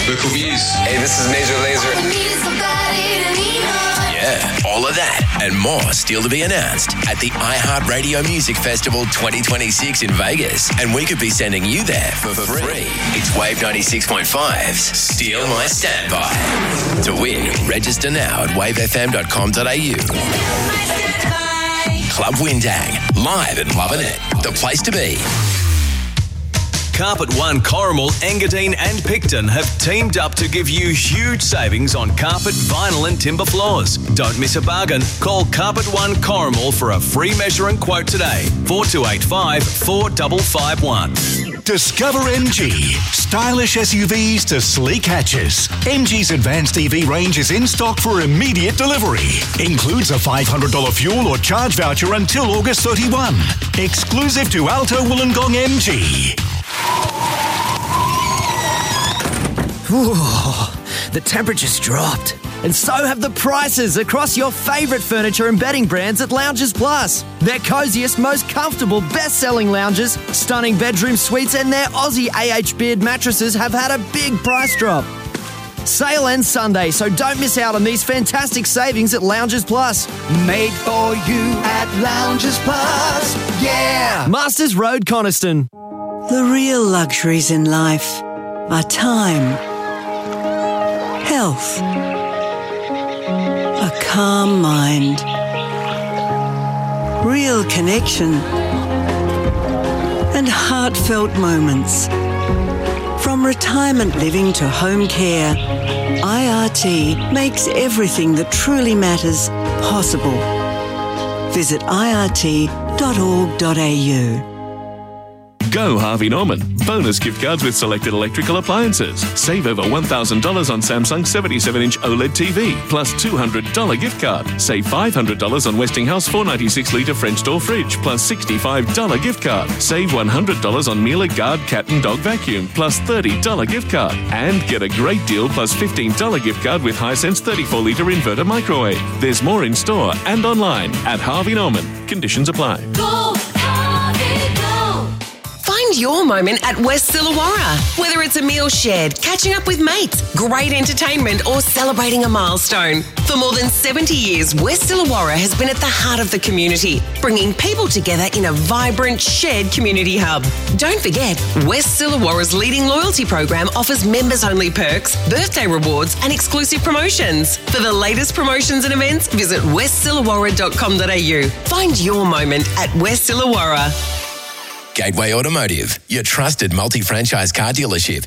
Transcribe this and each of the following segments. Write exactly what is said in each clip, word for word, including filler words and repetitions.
The cookies. Hey, this is Major Lazer. Yeah, all of that and more still to be announced at the iHeartRadio Music Festival twenty twenty-six in Vegas. And we could be sending you there for free. It's Wave ninety-six point five's Steal My Standby. To win, register now at wave f m dot com dot a u. Club Windang, live and loving it. The place to be. Carpet One, Corrimal, Engadine and Picton have teamed up to give you huge savings on carpet, vinyl and timber floors. Don't miss a bargain. Call Carpet One Corrimal for a free measure and quote today. four two eight five, four five five one. Discover M G. Stylish S U Vs to sleek hatches. M G's advanced E V range is in stock for immediate delivery. Includes a five hundred dollars fuel or charge voucher until August thirty-first. Exclusive to Alto Wollongong M G. Ooh, the temperature's dropped. And so have the prices across your favourite furniture and bedding brands at Lounges Plus. Their coziest, most comfortable, best-selling lounges, stunning bedroom suites and their Aussie A H Beard mattresses have had a big price drop. Sale ends Sunday, so don't miss out on these fantastic savings at Lounges Plus. Made for you at Lounges Plus. Yeah! Masters Road, Coniston. The real luxuries in life are time, health, a calm mind, real connection, and heartfelt moments. From retirement living to home care, I R T makes everything that truly matters possible. Visit I R T dot org dot a u. Go Harvey Norman. Bonus gift cards with selected electrical appliances. Save over one thousand dollars on Samsung seventy-seven inch OLED T V, plus two hundred dollars gift card. Save five hundred dollars on Westinghouse four ninety-six litre French door fridge, plus sixty-five dollars gift card. Save one hundred dollars on Miele Guard cat and dog vacuum, plus thirty dollars gift card. And get a great deal plus fifteen dollars gift card with Hisense thirty-four litre inverter microwave. There's more in store and online at Harvey Norman. Conditions apply. Go, Harvey, go. Find your moment at West Illawarra. Whether it's a meal shared, catching up with mates, great entertainment or celebrating a milestone. For more than seventy years, West Illawarra has been at the heart of the community, bringing people together in a vibrant, shared community hub. Don't forget, West Illawarra's leading loyalty program offers members-only perks, birthday rewards and exclusive promotions. For the latest promotions and events, visit west illawarra dot com dot a u. Find your moment at West Illawarra. Gateway Automotive, your trusted multi-franchise car dealership.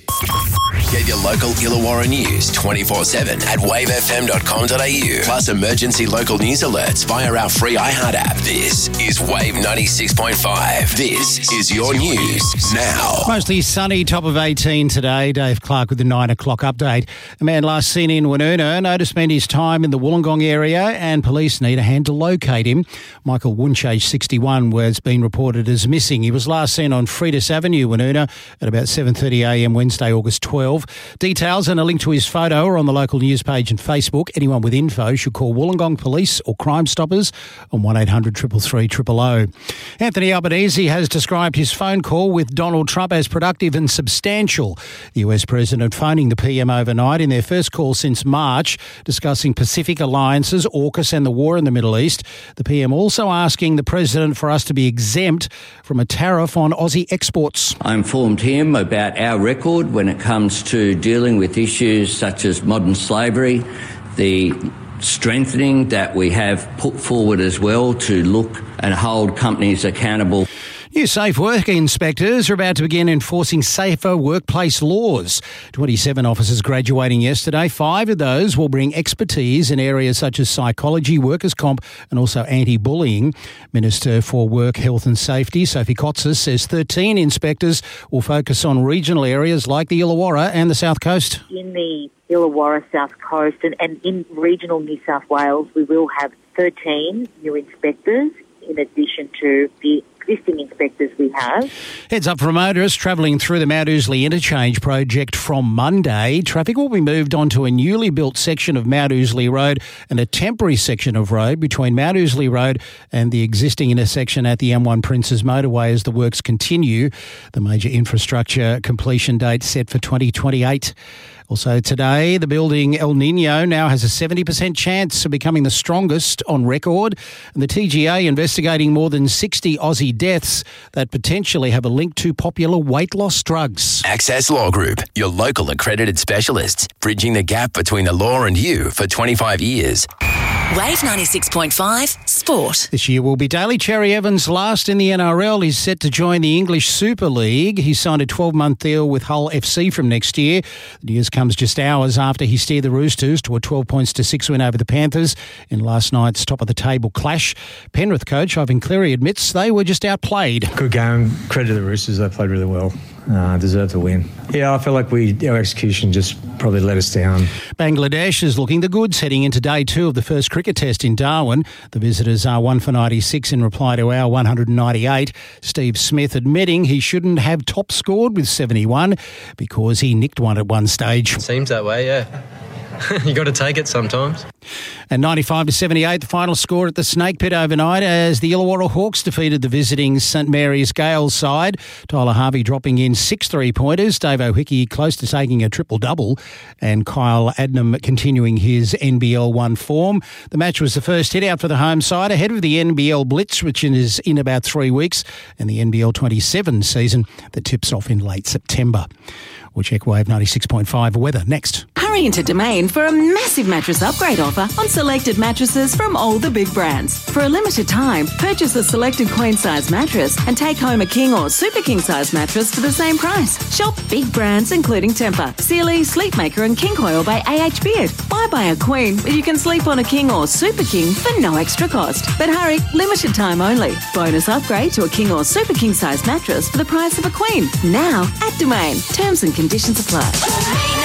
Get your local Illawarra news twenty-four seven at wave f m dot com dot a u. Plus emergency local news alerts via our free iHeart app. This is Wave ninety-six point five. This is your news now. Mostly sunny, top of eighteen today. Dave Clark with the nine o'clock update. A man last seen in Woonona noticed spent his time in the Wollongong area and police need a hand to locate him. Michael Wunsch, age sixty-one, was been reported as missing. He was last seen on Freitas Avenue, Woonona, at about seven thirty a m Wednesday, August twelfth. Details and a link to his photo are on the local news page and Facebook. Anyone with info should call Wollongong Police or Crime Stoppers on one eight hundred three three three zero zero. Anthony Albanese has described his phone call with Donald Trump as productive and substantial. The U S President phoning the P M overnight in their first call since March, discussing Pacific alliances, AUKUS and the war in the Middle East. The P M also asking the President for us to be exempt from a tariff on Aussie exports. I informed him about our record when it comes to dealing with issues such as modern slavery, the strengthening that we have put forward as well to look and hold companies accountable. New safe work inspectors are about to begin enforcing safer workplace laws. twenty-seven officers graduating yesterday. Five of those will bring expertise in areas such as psychology, workers' comp and also anti-bullying. Minister for Work, Health and Safety, Sophie Kotsis, says thirteen inspectors will focus on regional areas like the Illawarra and the South Coast. In the Illawarra, South Coast and, and in regional New South Wales, we will have thirteen new inspectors in addition to the existing inspectors we have. Heads up for motorists travelling through the Mount Ousley Interchange project from Monday. Traffic will be moved onto a newly built section of Mount Ousley Road and a temporary section of road between Mount Ousley Road and the existing intersection at the M one Princes Motorway as the works continue. The major infrastructure completion date set for twenty twenty-eight. Also today, the building El Nino now has a seventy percent chance of becoming the strongest on record, and the T G A investigating more than sixty Aussie deaths that potentially have a link to popular weight loss drugs. Access Law Group, your local accredited specialists, bridging the gap between the law and you for twenty-five years. Wave ninety-six point five Sport. This year will be Daly Cherry Evans' last in the N R L. He's set to join the English Super League. He signed a twelve-month deal with Hull F C from next year. The news comes just hours after he steered the Roosters to a twelve points to six win over the Panthers in last night's top-of-the-table clash. Penrith coach Ivan Cleary admits they were just outplayed. Good game. Credit to the Roosters. They played really well. Uh, deserved to win. Yeah, I feel like we our execution just probably let us down. Bangladesh is looking the goods heading into day two of the first cricket test in Darwin. The visitors are one for ninety-six in reply to our one hundred ninety-eight. Steve Smith admitting he shouldn't have top scored with seventy-one because he nicked one at one stage. Seems that way, yeah. You got to take it sometimes. And ninety-five to seventy-eight, the final score at the Snake Pit overnight as the Illawarra Hawks defeated the visiting St Mary's Gales side. Tyler Harvey dropping in six three-pointers, Dave O'Hickey close to taking a triple-double, and Kyle Adnam continuing his N B L one form. The match was the first hit-out for the home side ahead of the N B L Blitz, which is in about three weeks, and the N B L twenty-seven season that tips off in late September. We'll check Wave ninety-six point five weather next. Hurry into Domain for a massive mattress upgrade offer on selected mattresses from all the big brands. For a limited time, purchase a selected queen-size mattress and take home a king or super king-size mattress for the same price. Shop big brands including Tempur, Sealy, Sleepmaker and King Coil by A H Beard. Why buy a queen when you can sleep on a king or super king for no extra cost? But hurry, limited time only. Bonus upgrade to a king or super king-size mattress for the price of a queen. Now at Domain. Terms and conditions apply.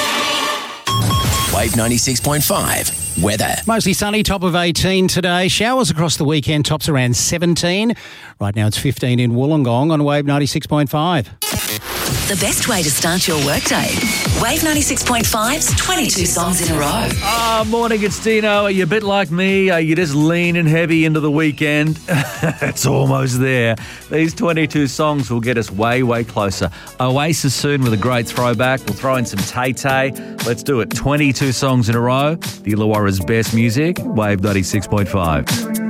Wave ninety-six point five weather. Mostly sunny, top of eighteen today. Showers across the weekend, tops around seventeen. Right now it's fifteen in Wollongong on Wave ninety-six point five. The best way to start your workday. Wave ninety-six point five's twenty-two songs in a row. Ah, oh, morning, it's Dino. Are you a bit like me? Are you just leaning heavy into the weekend? It's almost there. These twenty-two songs will get us way, way closer. Oasis soon with a great throwback. We'll throw in some Tay-Tay. Let's do it. twenty-two songs in a row. The Illawarra's best music. Wave ninety-six point five.